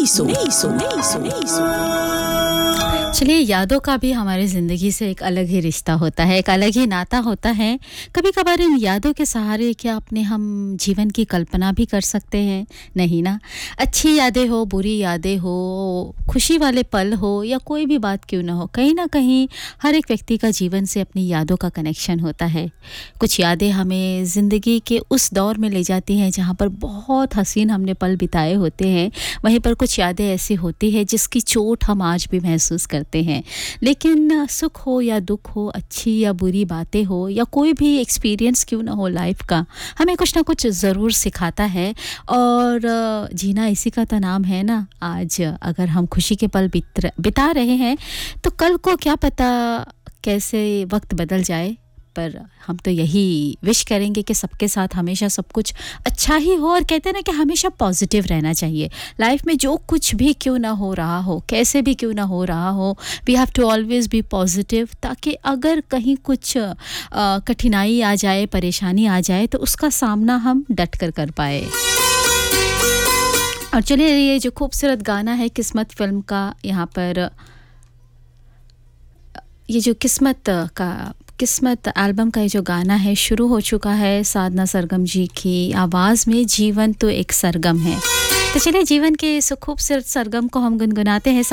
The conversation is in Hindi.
चलिए, यादों का भी हमारी ज़िंदगी से एक अलग ही रिश्ता होता है, एक अलग ही नाता होता है। कभी-कभार इन यादों के सहारे क्या अपने हम जीवन की कल्पना भी कर सकते हैं? नहीं ना? अच्छी यादें हो, बुरी यादें हो, खुशी वाले पल हो या कोई भी बात क्यों ना हो, कहीं न कहीं हर एक व्यक्ति का जीवन से अपनी यादों का कनेक्शन होता है। कुछ यादें हमें ज़िंदगी के उस दौर में ले जाती हैं जहाँ पर बहुत हसीन हमने पल बिताए होते हैं। वहीं पर कुछ यादें ऐसी होती हैं जिसकी चोट हम आज भी महसूस करते हैं। लेकिन सुख हो या दुख हो, अच्छी या बुरी बातें हो या कोई भी एक्सपीरियंस क्यों ना हो लाइफ का, हमें कुछ ना कुछ ज़रूर सिखाता है। और जीना इसी का तो नाम है ना। आज अगर हम खुशी के पल बिता रहे हैं तो कल को क्या पता कैसे वक्त बदल जाए। पर हम तो यही विश करेंगे कि सबके साथ हमेशा सब कुछ अच्छा ही हो। और कहते हैं ना कि हमेशा पॉजिटिव रहना चाहिए लाइफ में। जो कुछ भी क्यों ना हो रहा हो, कैसे भी क्यों ना हो रहा हो, we have to always be positive, ताकि अगर कहीं कुछ कठिनाई आ जाए, परेशानी आ जाए तो उसका सामना हम डट कर पाए। और चलिए, ये जो खूबसूरत गाना है किस्मत फिल्म का, यहाँ पर ये जो किस्मत एल्बम का ये जो गाना है शुरू हो चुका है साधना सरगम जी की आवाज़ में। जीवन तो एक सरगम है। तो चलिए, जीवन के इस खूबसूरत सरगम को हम गुनगुनाते हैं।